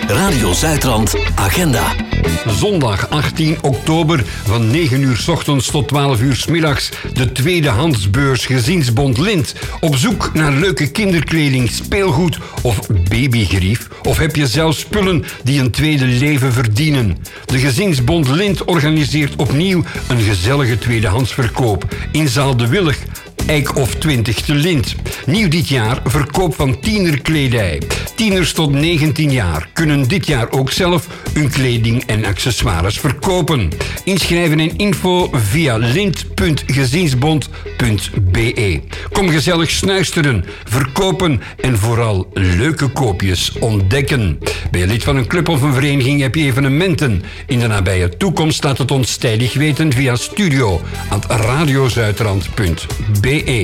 Radio Zuidrand Agenda. Zondag 18 oktober van 9 uur 's ochtends tot 12 uur 's middags de tweedehandsbeurs Gezinsbond Lint. Op zoek naar leuke kinderkleding, speelgoed of babygerief? Of heb je zelf spullen die een tweede leven verdienen? De Gezinsbond Lint organiseert opnieuw een gezellige tweedehandsverkoop in Zaal de Willig, Eik of 20 te Lint. Nieuw dit jaar verkoop van tienerkledij. Tieners tot 19 jaar kunnen dit jaar ook zelf hun kleding en accessoires verkopen. Inschrijven en info via lint.gezinsbond.be. Kom gezellig snuisteren, verkopen en vooral leuke koopjes ontdekken. Ben je lid van een club of een vereniging, heb je evenementen in de nabije toekomst? Laat het ons tijdig weten via studio@radiozuidrand.be.